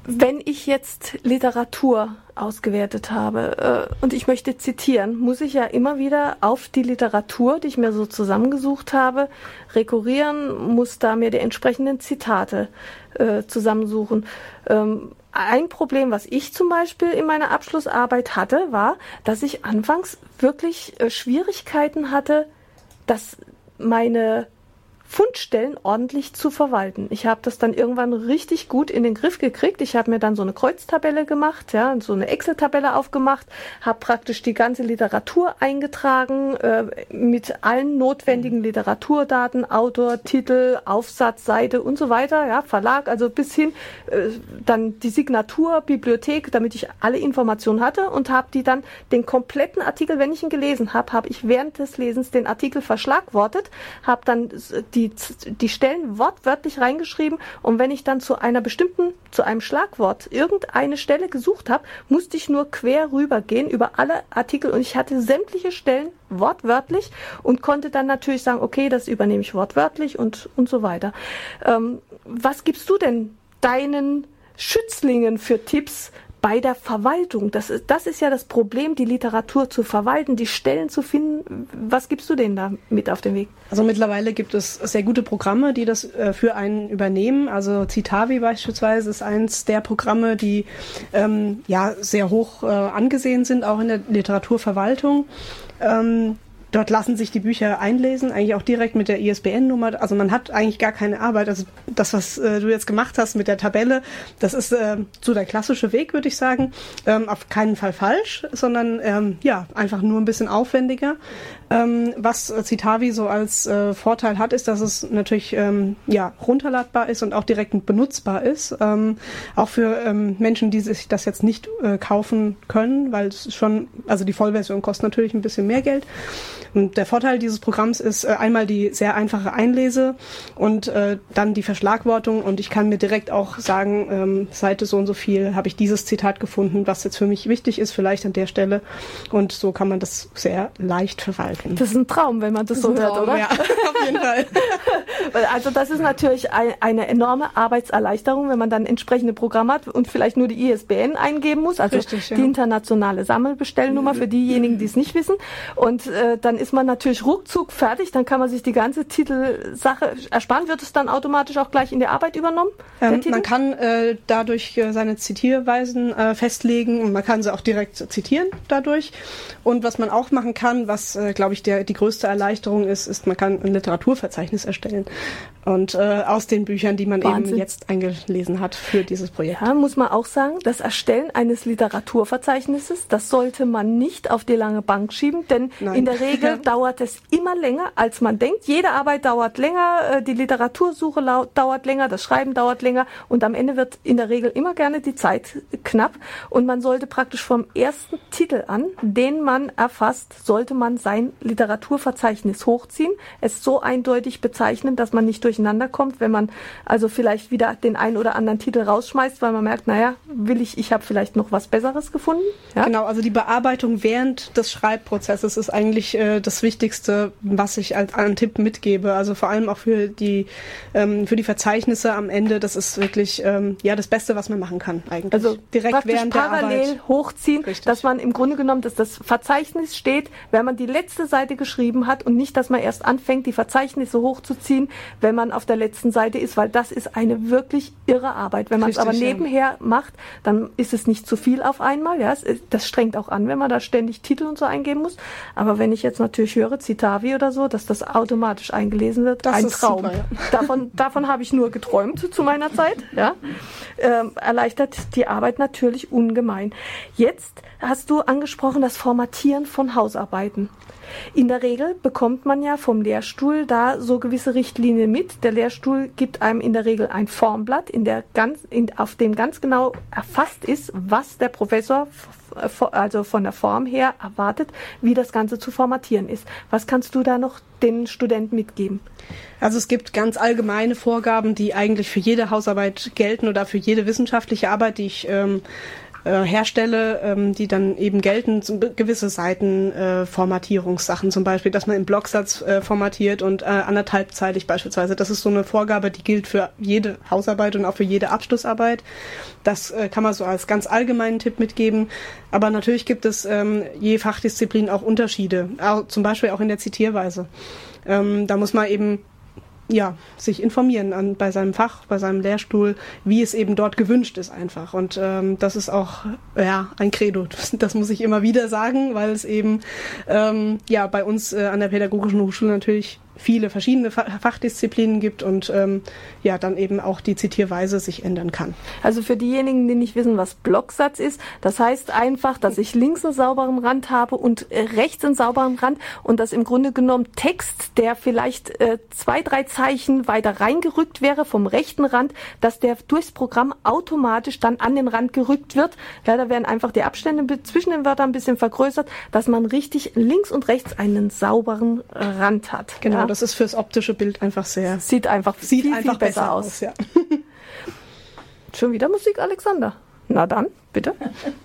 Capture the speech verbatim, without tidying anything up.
Wenn ich jetzt Literatur ausgewertet habe äh, und ich möchte zitieren, muss ich ja immer wieder auf die Literatur, die ich mir so zusammengesucht habe, rekurrieren, muss da mir die entsprechenden Zitate äh, zusammensuchen. Ähm, ein Problem, was ich zum Beispiel in meiner Abschlussarbeit hatte, war, dass ich anfangs wirklich äh, Schwierigkeiten hatte, dass meine Fundstellen ordentlich zu verwalten. Ich habe das dann irgendwann richtig gut in den Griff gekriegt. Ich habe mir dann so eine Kreuztabelle gemacht, ja, so eine Excel-Tabelle aufgemacht, habe praktisch die ganze Literatur eingetragen äh, mit allen notwendigen Literaturdaten, Autor, Titel, Aufsatz, Seite und so weiter, ja, Verlag, also bis hin äh, dann die Signatur, Bibliothek, damit ich alle Informationen hatte und habe die dann den kompletten Artikel, wenn ich ihn gelesen habe, habe ich während des Lesens den Artikel verschlagwortet, habe dann die Die, die Stellen wortwörtlich reingeschrieben und wenn ich dann zu einer bestimmten, zu einem Schlagwort irgendeine Stelle gesucht habe, musste ich nur quer rübergehen über alle Artikel und ich hatte sämtliche Stellen wortwörtlich und konnte dann natürlich sagen, okay, das übernehme ich wortwörtlich und, und so weiter. Ähm, was gibst du denn deinen Schützlingen für Tipps bei der Verwaltung? Das ist, das ist ja das Problem, die Literatur zu verwalten, die Stellen zu finden. Was gibst du denen da mit auf den Weg? Also mittlerweile gibt es sehr gute Programme, die das äh, für einen übernehmen. Also Citavi beispielsweise ist eins der Programme, die ähm, ja sehr hoch äh, angesehen sind, auch in der Literaturverwaltung. Ähm, Dort lassen sich die Bücher einlesen, eigentlich auch direkt mit der I S B N-Nummer. Also man hat eigentlich gar keine Arbeit. Also das, was äh, du jetzt gemacht hast mit der Tabelle, das ist äh, so der klassische Weg, würde ich sagen. Ähm, auf keinen Fall falsch, sondern ähm, ja einfach nur ein bisschen aufwendiger. Ähm, was Citavi so als äh, Vorteil hat, ist, dass es natürlich ähm, ja runterladbar ist und auch direkt benutzbar ist. Ähm, auch für ähm, Menschen, die sich das jetzt nicht äh, kaufen können, weil es schon, also die Vollversion kostet natürlich ein bisschen mehr Geld. Und der Vorteil dieses Programms ist äh, einmal die sehr einfache Einlese und äh, dann die Verschlagwortung. Und ich kann mir direkt auch sagen, ähm, Seite so und so viel habe ich dieses Zitat gefunden, was jetzt für mich wichtig ist, vielleicht an der Stelle. Und so kann man das sehr leicht verwalten. Das ist ein Traum, wenn man das, das so hört, Traum, oder? Ja, auf jeden Fall. Also das ist natürlich ein, eine enorme Arbeitserleichterung, wenn man dann entsprechende Programme hat und vielleicht nur die I S B N eingeben muss, also Richtig, ja. Die internationale Sammelbestellnummer für diejenigen, die es nicht wissen. Und äh, dann ist man natürlich ruckzuck fertig, dann kann man sich die ganze Titelsache ersparen. Wird es dann automatisch auch gleich in der Arbeit übernommen? Ähm, man kann äh, dadurch äh, seine Zitierweisen äh, festlegen und man kann sie auch direkt zitieren dadurch. Und was man auch machen kann, was äh, glaube ich der, die größte Erleichterung ist, ist, man kann ein Literaturverzeichnis erstellen. Und äh, aus den Büchern, die man Wahnsinn. eben jetzt eingelesen hat für dieses Projekt. Ja, muss man auch sagen, das Erstellen eines Literaturverzeichnisses, das sollte man nicht auf die lange Bank schieben, denn Nein. in der Regel dauert es immer länger, als man denkt. Jede Arbeit dauert länger, die Literatursuche lau- dauert länger, das Schreiben dauert länger und am Ende wird in der Regel immer gerne die Zeit knapp und man sollte praktisch vom ersten Titel an, den man erfasst, sollte man sein Literaturverzeichnis hochziehen, es so eindeutig bezeichnen, dass man nicht durcheinander kommt, wenn man also vielleicht wieder den einen oder anderen Titel rausschmeißt, weil man merkt, naja, will ich, ich habe vielleicht noch was Besseres gefunden. Ja? Genau, also die Bearbeitung während des Schreibprozesses ist eigentlich äh, das Wichtigste, was ich als einen Tipp mitgebe. Also vor allem auch für die ähm, für die Verzeichnisse am Ende, das ist wirklich ähm, ja das Beste, was man machen kann eigentlich. Also direkt während der Arbeit parallel hochziehen, Richtig. Dass man im Grunde genommen, dass das Verzeichnis steht, wenn man die letzte Seite geschrieben hat und nicht, dass man erst anfängt, die Verzeichnisse hochzuziehen, wenn man auf der letzten Seite ist, weil das ist eine wirklich irre Arbeit. Wenn man es aber nebenher ja. macht, dann ist es nicht zu viel auf einmal. Ja, es, das strengt auch an, wenn man da ständig Titel und so eingeben muss. Aber wenn ich jetzt natürlich höre, Citavi oder so, dass das automatisch eingelesen wird, das ein ist Traum. Super, ja. Davon, davon habe ich nur geträumt zu meiner Zeit. Ja, ähm, erleichtert die Arbeit natürlich ungemein. Jetzt hast du angesprochen, das Formatieren von Hausarbeiten. In der Regel bekommt man ja vom Lehrstuhl da so gewisse Richtlinien mit. Der Lehrstuhl gibt einem in der Regel ein Formblatt, in der ganz, in, auf dem ganz genau erfasst ist, was der Professor f- also von der Form her erwartet, wie das Ganze zu formatieren ist. Was kannst du da noch den Studenten mitgeben? Also es gibt ganz allgemeine Vorgaben, die eigentlich für jede Hausarbeit gelten oder für jede wissenschaftliche Arbeit, die ich ähm, äh, herstelle, ähm, die dann eben gelten, zum, gewisse Seitenformatierungssachen äh, zum Beispiel, dass man im Blocksatz äh, formatiert und äh, anderthalbzeitig beispielsweise. Das ist so eine Vorgabe, die gilt für jede Hausarbeit und auch für jede Abschlussarbeit. Das äh, kann man so als ganz allgemeinen Tipp mitgeben. Aber natürlich gibt es ähm, je Fachdisziplin auch Unterschiede, auch, zum Beispiel auch in der Zitierweise. Ähm, da muss man eben ja, sich informieren an, bei seinem Fach, bei seinem Lehrstuhl, wie es eben dort gewünscht ist einfach. Und ähm, das ist auch ja ein Credo. Das, das muss ich immer wieder sagen, weil es eben ähm, ja bei uns äh, an der Pädagogischen Hochschule natürlich viele verschiedene Fachdisziplinen gibt und ähm, ja dann eben auch die Zitierweise sich ändern kann. Also für diejenigen, die nicht wissen, was Blocksatz ist, das heißt einfach, dass ich links einen sauberen Rand habe und äh, rechts einen sauberen Rand und dass im Grunde genommen Text, der vielleicht äh, zwei, drei Zeichen weiter reingerückt wäre vom rechten Rand, dass der durchs Programm automatisch dann an den Rand gerückt wird. Ja, da werden einfach die Abstände zwischen den Wörtern ein bisschen vergrößert, dass man richtig links und rechts einen sauberen Rand hat. Genau. Ja? Das ist fürs optische Bild einfach sehr... Sieht einfach, sieht viel, einfach viel besser, besser aus. aus ja. Schon wieder Musik, Alexander? Na dann, bitte.